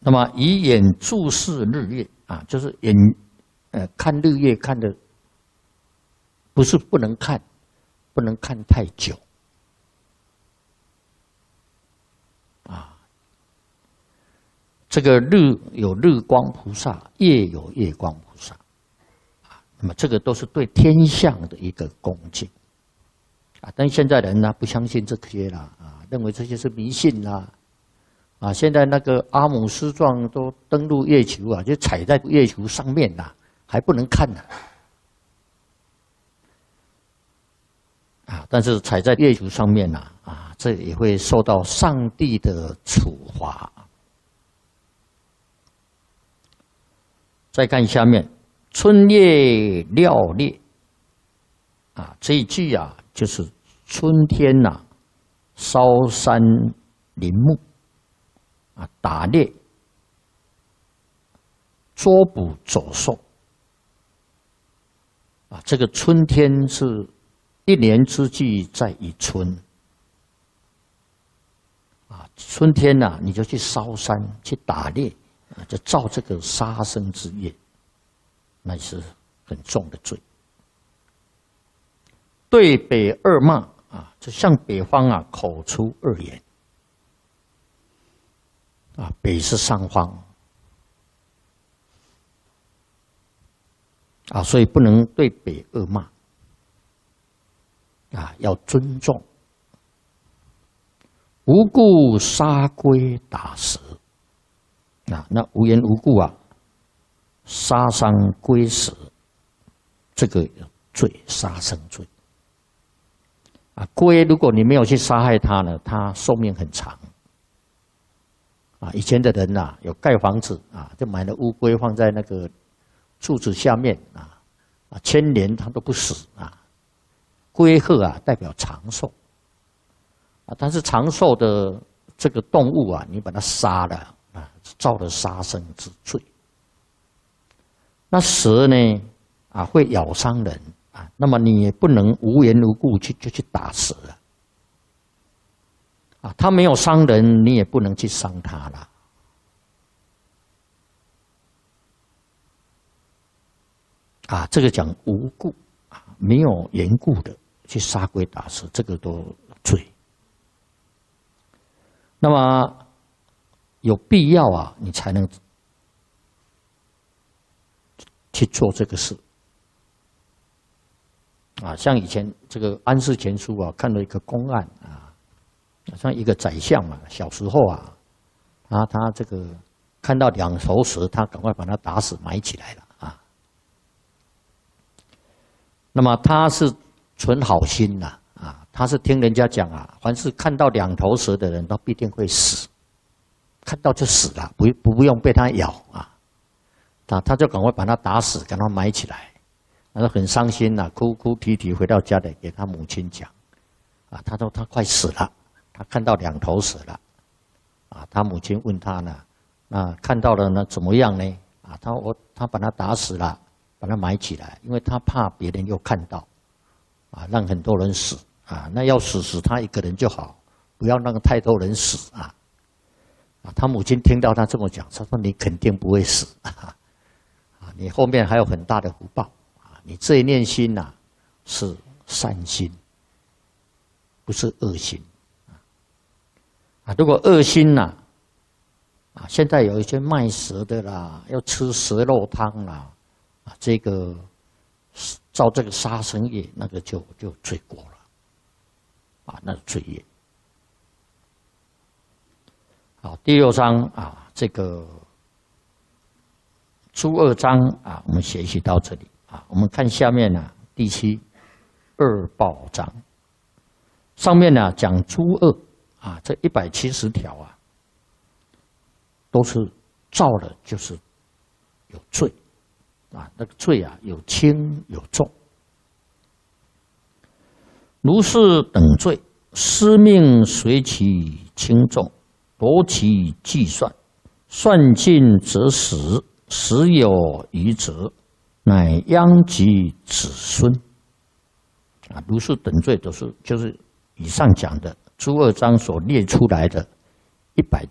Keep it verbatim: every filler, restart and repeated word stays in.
那么以眼注视日月啊，就是眼呃看日月看的不是不能看，不能看太久啊。这个日有日光菩萨，夜有夜光菩萨啊。那么这个都是对天象的一个恭敬啊。但现在人呢不相信这些啦啊，认为这些是迷信啦。啊，现在那个阿姆斯壮都登陆月球啊，就踩在月球上面呐、啊，还不能看呢、啊。啊，但是踩在月球上面呐、啊，啊，这也会受到上帝的处罚。再看下面，春夜料猎，啊，这一句啊，就是春天呐、啊，烧山林木。啊，打猎、捉捕走兽，啊，这个春天是一年之计在于春，啊，春天呐、啊，你就去烧山、去打猎，啊，就造这个杀生之业，那是很重的罪。对北二骂啊，就向北方啊口出恶言。啊，北是上方啊，所以不能对北恶骂啊，要尊重。无故杀龟打蛇啊，那无缘无故啊，杀伤龟蛇，这个罪杀生罪啊。龟如果你没有去杀害它呢，它寿命很长。啊，以前的人呐、啊，有盖房子啊，就买了乌龟放在那个柱子下面啊，啊，千年它都不死啊。龟鹤啊，代表长寿啊，但是长寿的这个动物啊，你把它杀了啊，造了杀生之罪。那蛇呢啊，会咬伤人啊，那么你也不能无缘无故去就去打蛇啊。啊，他没有伤人，你也不能去伤他了。啊，这个讲无故啊，没有缘故的去杀龟打蛇，这个都罪。那么有必要啊，你才能去做这个事。啊，像以前这个安世全书啊，看到一个公案啊。像一个宰相嘛，小时候啊，啊，他这个看到两头蛇，他赶快把它打死埋起来了啊。那么他是存好心呐、啊，啊，他是听人家讲啊，凡是看到两头蛇的人都必定会死，看到就死了，不不用被它咬啊，他他就赶快把它打死，赶快埋起来，他说很伤心呐、啊，哭哭啼啼回到家里给他母亲讲，啊，他说他快死了。他看到两头蛇了，啊，他母亲问他呢，那看到了呢怎么样呢？啊，他我他把他打死了，把他埋起来，因为他怕别人又看到，啊，让很多人死啊，那要死死他一个人就好，不要让太多人死啊。啊，他母亲听到他这么讲，他说你肯定不会死啊，啊，你后面还有很大的福报啊，你这一念心呐、啊、是善心，不是恶心。啊，如果恶心呐、啊，啊，现在有一些卖蛇的啦，要吃蛇肉汤啦，啊，这个造这个杀生业，那个就就罪过了，啊，那是罪业。好，第六章啊，这个诸恶章啊，我们学习到这里啊，我们看下面呢、啊，第七恶报章，上面呢、啊、讲诸恶。啊，这一百七十条啊，都是造了就是有罪，啊，那个罪啊有轻有重。如是等罪，司命随其轻重，夺其计算，算尽则死，死有余则，乃殃及子孙。啊，如是等罪都是就是以上讲的。诸恶章所列出来的一百